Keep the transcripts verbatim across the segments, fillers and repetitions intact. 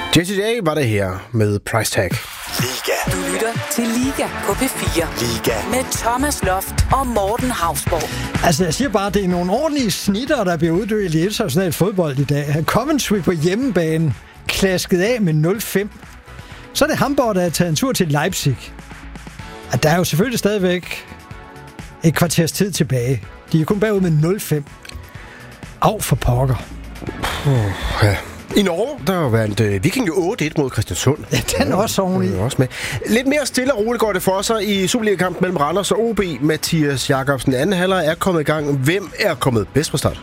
Jessie J var det her med Price Tag. Liga. Du lytter til Liga på P fire. Liga. Med Thomas Loft og Morten Hausborg. Altså, jeg siger bare, det er nogle ordentlige snitter, der bliver uddelt i international fodbold i dag. Coventry på hjemmebane klasket af med nul fem. Så er det Hamburg, der har taget en tur til Leipzig. Og der er jo selvfølgelig stadigvæk et kvarters tid tilbage. De er kun bagud med nul fem. Av for pokker. Uh, ja. I Norge, der vandt uh, Viking jo otte et mod Kristiansund. Ja, den er også oveni. Ja, også med. Lidt mere stille og roligt går det for sig i Superliga-kampen mellem Randers og O B. Mathias Jakobsen, anden halvleg er kommet i gang. Hvem er kommet bedst fra start?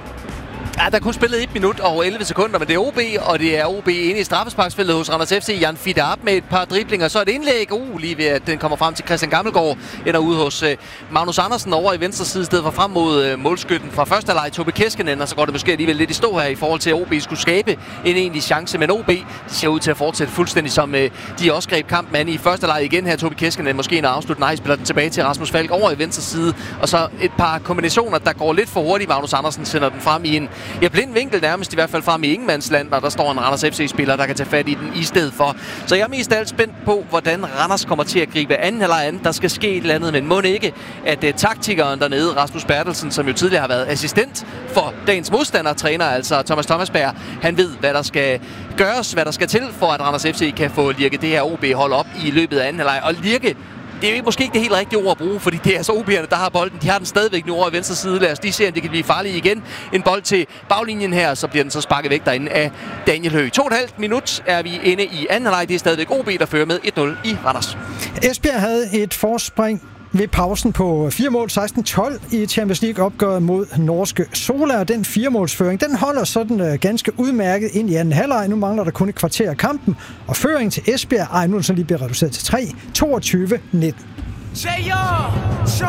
Ja, der er kun spillet et minut og elleve sekunder, men det er O B, og det er O B inde i straffesparksfeltet hos Randers F C. Jan Fidab med et par driblinger, så et indlæg, uh, lige ved at den kommer frem til Christian Gammelgaard, ender ude hos uh, Magnus Andersen over i venstre side, stedet for frem mod uh, målskytten fra første halvleg, Tobi Keskinen, og så går det måske alligevel lidt i stå her i forhold til, at O B skulle skabe en egentlig chance, men O B ser ud til at fortsætte fuldstændig som uh, de også greb kampen an i første halvleg igen her. Tobi Keskinen måske en afslut, nej, spiller den tilbage til Rasmus Falk over i venstre side, og så et par kombinationer, der går lidt for hurtigt. Magnus Andersen sender den frem i en ja, blind vinkel, nærmest i hvert fald frem i ingenmandsland, og der står en Randers F C-spiller, der kan tage fat i den i stedet for. Så jeg er mest alt spændt på, hvordan Randers kommer til at gribe anden halvleg an. Der skal ske et eller andet, men må ikke, at uh, taktikeren dernede, Rasmus Bertelsen, som jo tidligere har været assistent for dagens modstandertræner, altså Thomas Thomasberg, han ved, hvad der skal gøres, hvad der skal til, for at Randers F C kan få lirket det her O B-hold op i løbet af anden halvleg. Og lirke, det er måske ikke det helt rigtige ord at bruge, fordi det er altså O B'erne, der har bolden. De har den stadigvæk nu over i venstre side. Lad os lige se, om det kan blive farligt igen. En bold til baglinjen her, så bliver den så sparket væk derinde af Daniel Høgh. To og et halvt minut er vi inde i anden halvleg. Det er stadigvæk O B, der fører med et nul i Randers. Esbjerg havde et forspring ved pausen på fire mål seksten tolv i Champions League-opgøret mod norske Sola, og den fire-målsføring, den holder sådan uh, ganske udmærket ind i anden halvleg. Nu mangler der kun et kvarter af kampen, og føringen til Esbjerg, ej, nu er den så lige blevet reduceret til tre, toogtyve nitten. Say yo! Show